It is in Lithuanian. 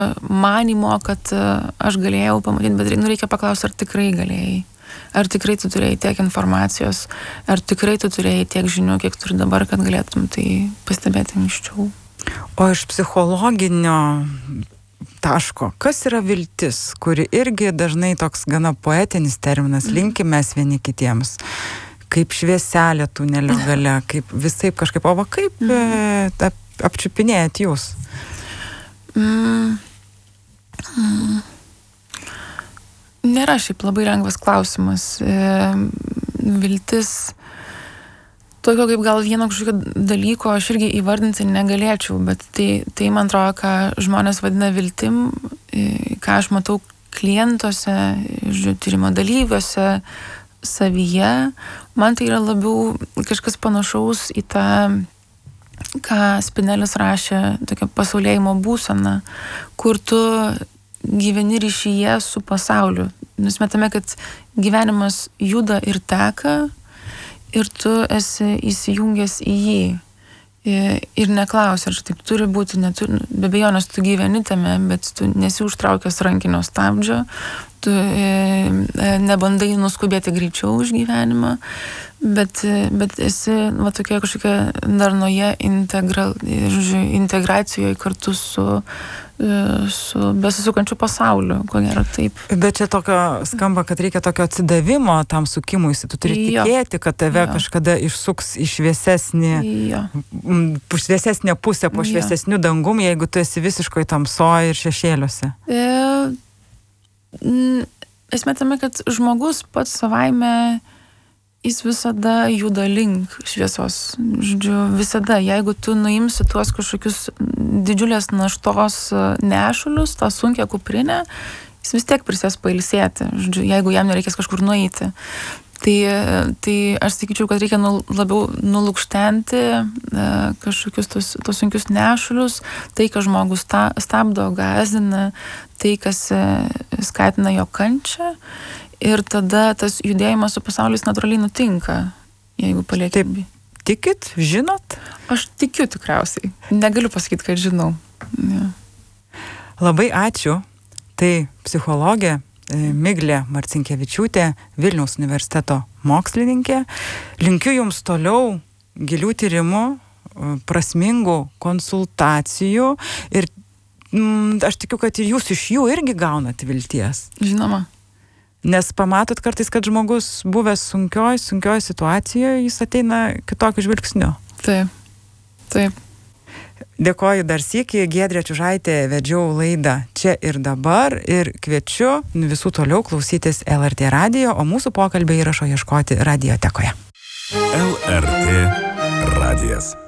manimo, kad aš galėjau pamatyti, bet reikia paklausti, ar tikrai galėjai. Ar tikrai tu turėjai tiek informacijos, ar tikrai tu turėjai tiek žinių, kiek turi dabar, kad galėtum tai pastebėti anksčiau. O iš psichologinio taško, kas yra viltis, kuri irgi dažnai toks gana poetinis terminas, linkimės vieni kitiems, kaip švieselė tunelio gale, kaip visaip kažkaip, o va kaip apčiupinėjat jūs? Nėra šiaip labai lengvas klausimas. Viltis, tokio kaip gal vieno kažkokio dalyko aš irgi įvardinti negalėčiau, bet tai man atrodo, ką žmonės vadina viltim, ką aš matau klientuose, tyrimo dalyviuose, savyje, man tai yra labiau kažkas panašaus į tą, ką Spinelis rašė, tokia pasaulėjimo būsena, kur tu gyveni ryšyje su pasauliu. Nusimetame, kad gyvenimas juda ir teka ir tu esi įsijungęs į jį. Ir neklausi, ar taip turi būti, be abejonės tu gyveni tame, bet tu nesi užtraukęs rankinio stabdžio, tu nebandai nuskubėti greičiau už gyvenimą, bet esi tokia kažkokia darnoje integracijoje kartu su besisukančiu pasauliu, ko gero taip. Bet čia tokio skamba, kad reikia tokio atsidavimo tam sukimuisi, tu turi tikėti, kad tave kažkada išsuks į šviesesnę pusę, po šviesesnių dangum, jeigu tu esi visiškai tamsoje ir šešėliuose. Esmė tame, kad žmogus pats savaime jis visada juda link šviesos. Žodžiu, visada, jeigu tu nuimsi tuos kažkokius didžiulės naštos nešulius, tą sunkią kuprinę, jis vis tiek prisės pailsėti, žodžiu, jeigu jam nereikės kažkur nueiti. Tai aš sakyčiau, kad reikia labiau nulukštenti kažkokius tos sunkius nešulius, tai, kas žmogus stabdo, gąsdina, tai, kas skatina jo kančią. Ir tada tas judėjimas su pasaulis natūraliai nutinka, jeigu palieki. Taip, tikit, žinot? Aš tikiu tikriausiai. Negaliu pasakyti, kad žinau. Ja. Labai ačiū. Tai psichologė Miglė Marcinkevičiūtė, Vilniaus universiteto mokslininkė. Linkiu jums toliau gilių tyrimų, prasmingų konsultacijų ir aš tikiu, kad ir jūs iš jų irgi gaunat vilties. Žinoma. Nes pamatot kartais, kad žmogus buvęs sunkioj situacijoje, jis ateina kitokiu žvilgsniu. Taip. Dėkoju dar sykį, Giedrė Čiužaitė, vedžiau laidą Čia ir dabar ir kviečiu visų toliau klausytis LRT radijo, o mūsų pokalbio įrašo ieškoti radiotekoje. LRT radijas.